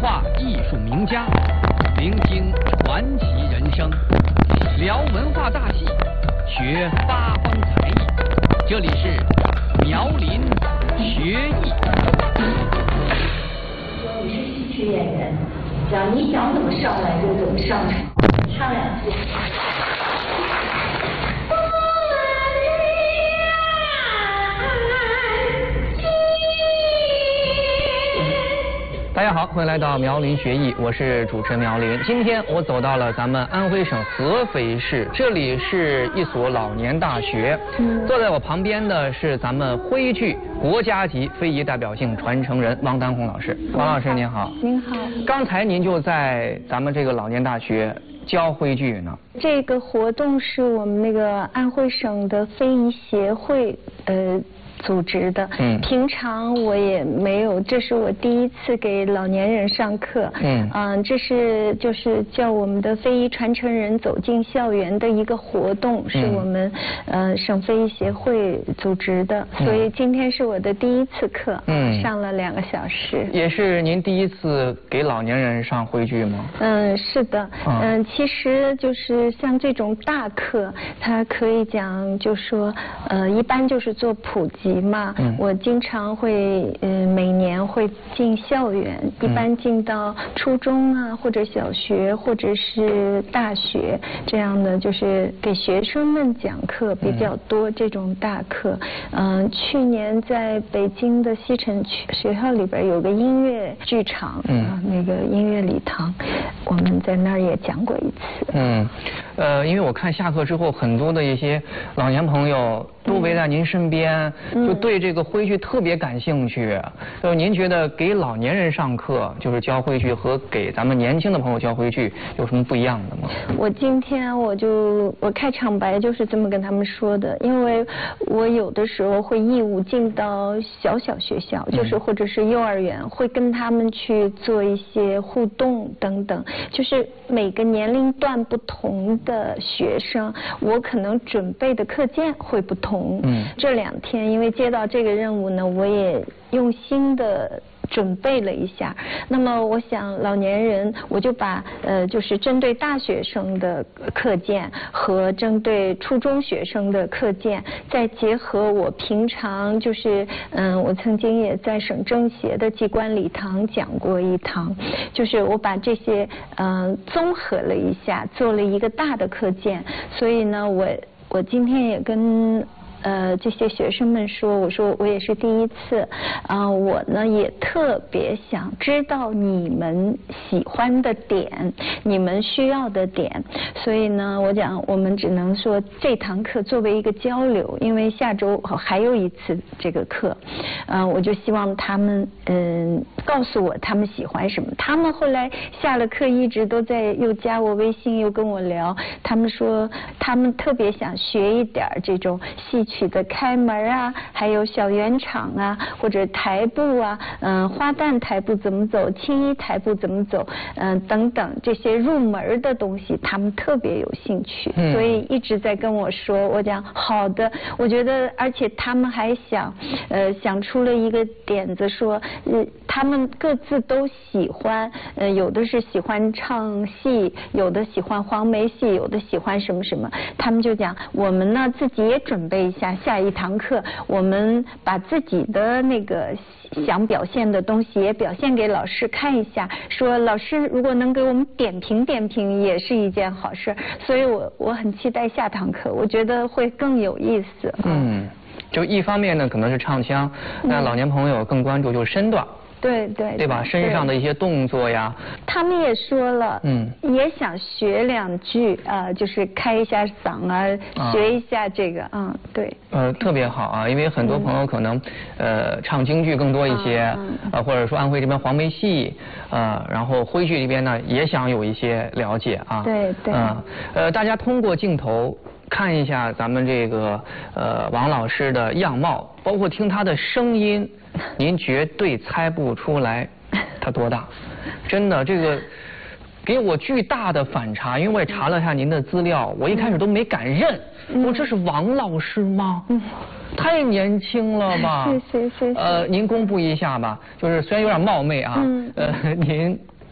话艺术名家，聆听传奇人生，聊文化大戏，学八方才艺。这里是苗林学艺。 你是戏曲演员，讲你想怎么上来就怎么上场，唱两句。 大家好，欢迎来到苗林学艺，我是主持人苗林。今天我走到了咱们安徽省合肥市，这里是一所老年大学。坐在我旁边的是咱们徽剧国家级非遗代表性传承人王丹红老师。王老师您好。 您好。 刚才您就在咱们这个老年大学教徽剧呢。 这个活动是我们那个安徽省的非遗协会组织的。平常我也没有，这是我第一次给老年人上课。这是就是叫我们的非遗传承人走进校园的一个活动，是我们省非遗协会组织的，所以今天是我的第一次课，上了2个小时。也是您第一次给老年人上徽剧吗？是的。其实就是像这种大课，它可以讲就说一般就是做普及嘛，我经常会每年会进校园，一般进到初中啊，或者小学，或者是大学这样的，就是给学生们讲课比较多，这种大课。去年在北京的西城区学校里边有个音乐剧场，那个音乐礼堂，我们在那儿也讲过一次。因为我看下课之后，很多的一些老年朋友都围在您身边，就对这个徽剧特别感兴趣。您觉得给老年人上课，就是教徽剧，和给咱们年轻的朋友教徽剧有什么不一样的吗？我今天我开场白就是这么跟他们说的，因为我有的时候会义务进到小学校，就是或者是幼儿园，会跟他们去做一些互动等等，就是每个年龄段不同的学生，我可能准备的课件会不同。这2天因为接到这个任务呢，我也用心的准备了一下。那么我想老年人，我就把就是针对大学生的课件和针对初中学生的课件，再结合我平常就是我曾经也在省政协的机关礼堂讲过一堂，就是我把这些综合了一下，做了一个大的课件。所以呢，我今天也跟这些学生们说，我说我也是第一次，我呢也特别想知道你们喜欢的点，你们需要的点，所以呢，我讲我们只能说这堂课作为一个交流，因为下周还有一次这个课，我就希望他们告诉我他们喜欢什么。他们后来下了课一直都在又加我微信，又跟我聊，他们说他们特别想学一点这种戏曲的开门啊，还有小圆场啊，或者台步啊，花旦台步怎么走，青衣台步怎么走，等等这些入门的东西，他们特别有兴趣，所以一直在跟我说。我讲好的，我觉得，而且他们还想出了一个点子，说他们各自都喜欢，有的是喜欢唱戏，有的喜欢黄梅戏，有的喜欢什么什么，他们就讲我们呢自己也准备一下一堂课，我们把自己的那个想表现的东西也表现给老师看一下，说老师如果能给我们点评点评也是一件好事。所以我很期待下堂课，我觉得会更有意思。 就一方面呢可能是唱腔，那老年朋友更关注就是身段。对吧？身上的一些动作呀，他们也说了，也想学2句就是开一下嗓啊，学一下这个，对。特别好啊，因为很多朋友可能唱京剧更多一些，或者说安徽这边黄梅戏，然后徽剧这边呢也想有一些了解啊。对。大家通过镜头看一下咱们这个王老师的样貌，包括听他的声音，您绝对猜不出来他多大。真的，这个给我巨大的反差，因为我也查了一下您的资料，我一开始都没敢认，我说这是王老师吗？太年轻了吧？ 谢谢。 您公布一下吧，就是虽然有点冒昧啊，您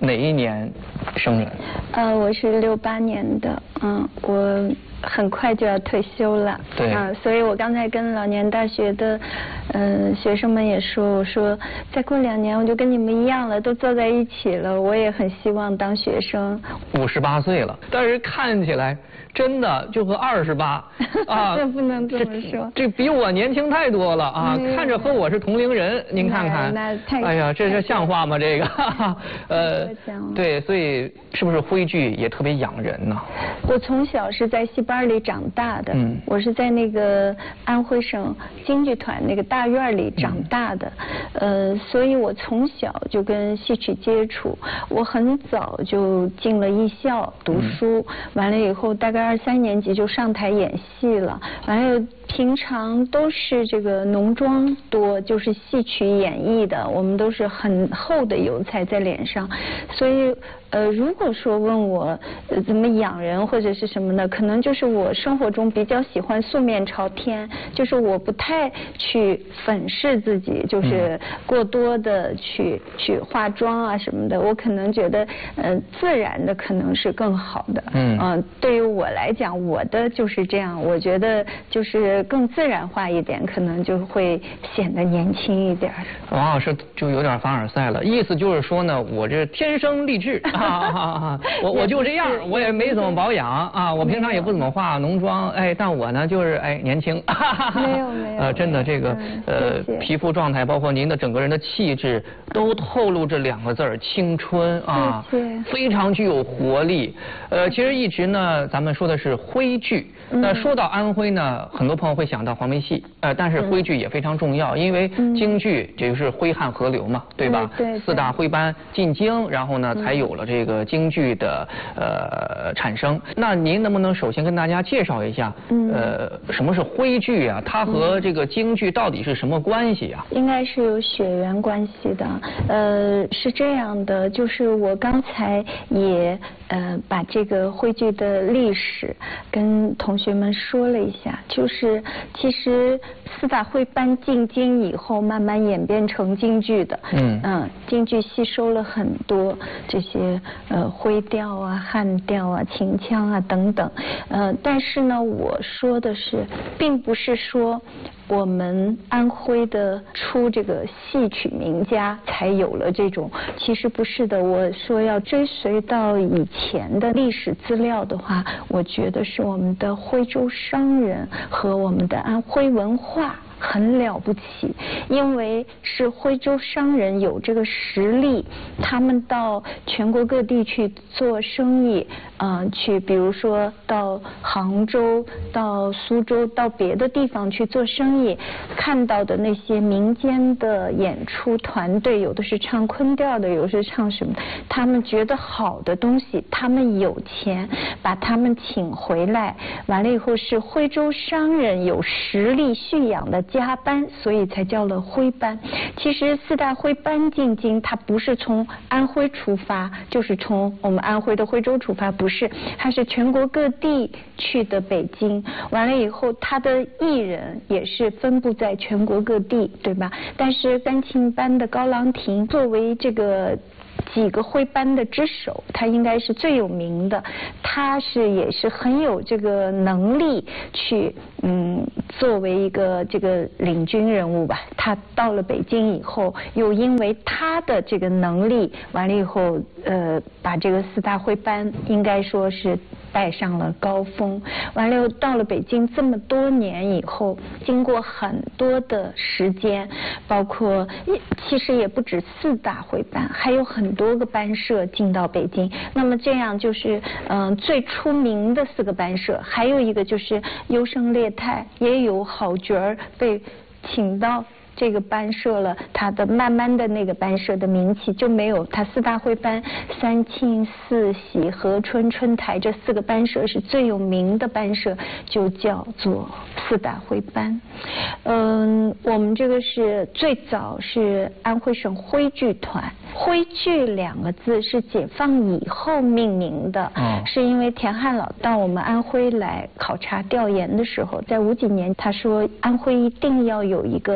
哪一年生人？ 我是68年的，我很快就要退休了， 对， 所以我刚才跟老年大学的学生们也说，我说再过2年我就跟你们一样了，都坐在一起了，我也很希望当学生。 58岁了，但是看起来真的就和28啊， 这不能这么说， 这比我年轻太多了啊，看着和我是同龄人，您看看， 那太哎呀，这像话吗？这个，对，所以是不是徽剧也特别养人呢？ 我从小是在戏班里长大的，我是在那个安徽省京剧团那个大院里长大的，所以我从小就跟戏曲接触，我很早就进了艺校读书，完了以后大概2、3年级就上台演戏了，完了平常都是这个浓妆多，就是戏曲演绎的，我们都是很厚的油彩在脸上，所以如果说问我怎么养人或者是什么的，可能就是我生活中比较喜欢素面朝天，就是我不太去粉饰自己，就是过多的去化妆啊什么的，我可能觉得自然的可能是更好的。对于我来讲，我的就是这样，我觉得就是更自然化一点，可能就会显得年轻一点。 王老师就有点凡尔赛了，意思就是说呢，我这天生丽质我就这样，我也没怎么保养啊，我平常也不怎么化浓妆，哎，但我呢就是年轻。 没有。 真的这个皮肤状态，包括您的整个人的气质，都透露着2个字青春啊，非常具有活力。其实一直呢，咱们说的是徽剧。那说到安徽呢，很多朋友会想到黄梅戏，但是徽剧也非常重要，因为京剧这就是徽汉合流嘛，对吧？4大徽班进京，然后呢才有了这个京剧的产生。那您能不能首先跟大家介绍一下，什么是徽剧啊？它和这个京剧到底是什么关系啊？ 应该是有血缘关系的。是这样的，就是我刚才也把这个徽剧的历史跟同学们说了一下，就是其实4大徽班进京以后，慢慢演变成京剧的。京剧吸收了很多这些徽调啊、汉调啊、秦腔啊等等。但是呢，我说的是，并不是说我们安徽的出这个戏曲名家才有了这种，其实不是的。我说要追随到以前的历史资料的话，我觉得是我们的徽州商人和我们的安徽文化很了不起，因为是徽州商人有这个实力，他们到全国各地去做生意，去比如说到杭州、到苏州、到别的地方去做生意，看到的那些民间的演出团队，有的是唱昆调的，有的是唱什么，他们觉得好的东西，他们有钱把他们请回来，完了以后是徽州商人有实力蓄养的家班，所以才叫了徽班。其实4大徽班进京，它不是从安徽出发，就是从我们安徽的徽州出发，不是，它是全国各地去的北京。完了以后，他的艺人也是分布在全国各地，对吧？但是甘庆班的高郎亭作为这个几个徽班的之首，他应该是最有名的，他也是很有这个能力去作为一个这个领军人物吧。他到了北京以后，又因为他的这个能力，完了以后把这个4大徽班应该说是带上了高峰。完了又到了北京这么多年以后，经过很多的时间，包括其实也不止4大徽班，还有很多个班社进到北京。那么这样就是最出名的4个班社，还有一个就是优胜劣汰，也有好角儿被请到这个班社了，他的慢慢的那个班社的名气就没有他4大徽班三庆、四喜、和春、春台这4个班社是最有名的班社，就叫做4大徽班。我们这个是最早是安徽省徽剧团，徽剧2个字是解放以后命名的，是因为田汉老到我们安徽来考察调研的时候，在50几年他说安徽一定要有一个挖掘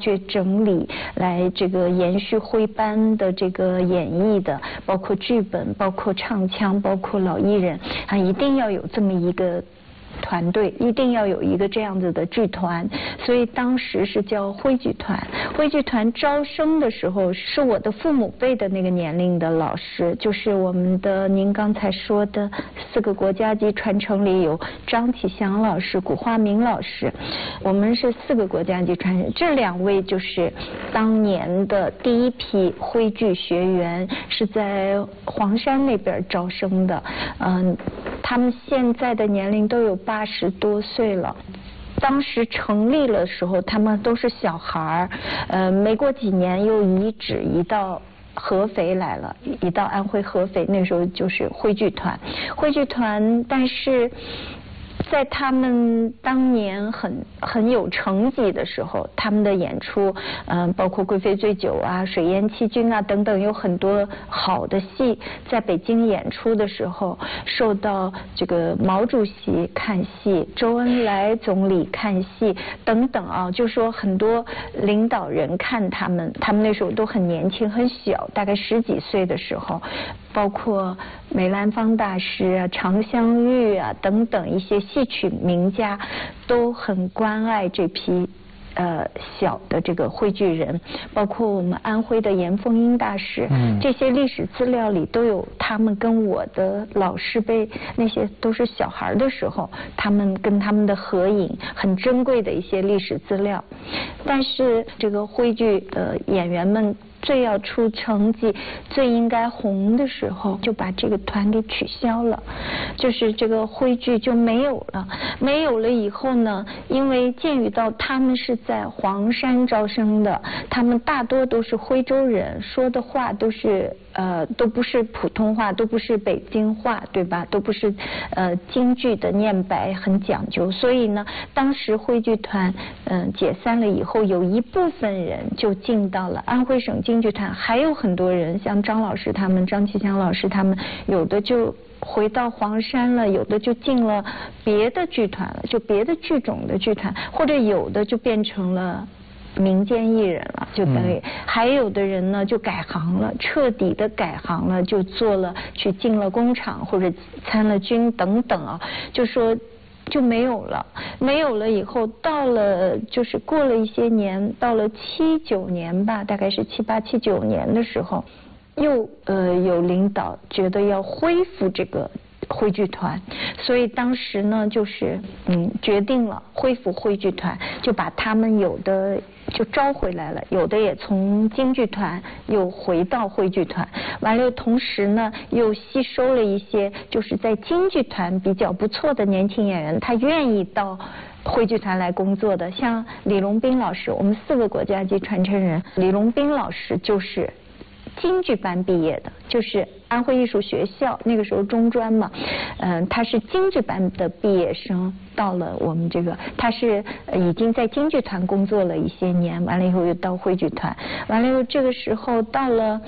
掘整理，来这个延续徽班的这个演绎的，包括剧本，包括唱腔，包括老艺人啊，一定要有这么一个团队，一定要有一个这样子的剧团，所以当时是叫徽剧团。徽剧团招生的时候，是我的父母辈的那个年龄的老师，就是我们的您刚才说的4个国家级传承里有张启祥老师、古化明老师，我们是4个国家级传承。这2位就是当年的第一批徽剧学员，是在黄山那边招生的。他们现在的年龄都有80多岁了。当时成立的时候，他们都是小孩儿，没过几年又移到合肥来了，移到安徽合肥，那时候就是徽剧团。徽剧团，但是在他们当年很有成绩的时候，他们的演出，包括《贵妃醉酒》啊、《水淹七军》啊等等，有很多好的戏在北京演出的时候，受到这个毛主席看戏、周恩来总理看戏等等啊，就说很多领导人看他们那时候都很年轻、很小，大概10几岁的时候，包括梅兰芳大师啊、常香玉啊等等一些戏曲名家都很关爱这批小的这个徽剧人，包括我们安徽的严凤英大师，这些历史资料里都有他们跟我的老师辈那些都是小孩的时候，他们跟他们的合影，很珍贵的一些历史资料。但是这个徽剧的演员们最要出成绩、最应该红的时候，就把这个团给取消了，就是这个徽剧就没有了。没有了以后呢，因为鉴于到他们是在黄山招生的，他们大多都是徽州人，说的话都不是普通话，都不是北京话，对吧？都不是京剧的念白很讲究，所以呢，当时徽剧团解散了以后，有一部分人就进到了安徽省京剧团，还有很多人像张老师他们、张启祥老师他们，有的就回到黄山了，有的就进了别的剧团了，就别的剧种的剧团，或者有的就变成了民间艺人了，就等于还有的人呢就改行了，彻底的改行了，就去进了工厂或者参了军等等啊，就说就没有了。没有了以后，到了就是过了一些年，到了79年吧，大概是78、79年的时候，又有领导觉得要恢复这个徽剧团，所以当时呢就是决定了恢复徽剧团，就把他们有的就招回来了，有的也从京剧团又回到徽剧团，完了同时呢又吸收了一些就是在京剧团比较不错的年轻演员，他愿意到徽剧团来工作的，像李隆斌老师，我们4个国家级传承人，李隆斌老师就是京剧班毕业的，就是安徽艺术学校那个时候中专嘛，他是京剧班的毕业生，到了我们这个，他是已经在京剧团工作了一些年，完了以后又到徽剧团，完了以后这个时候到了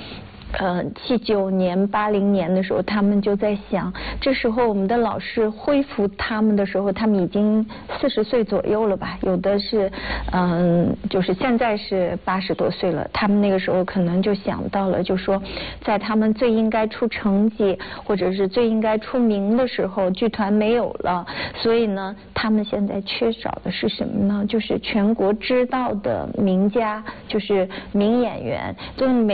79年、80年的时候，他们就在想，这时候我们的老师恢复他们的时候，他们已经40岁左右了吧，有的是就是现在是80多岁了，他们那个时候可能就想到了，就说在他们最应该出成绩或者是最应该出名的时候，剧团没有了，所以呢他们现在缺少的是什么呢？就是全国知道的名家，就是名演员，都每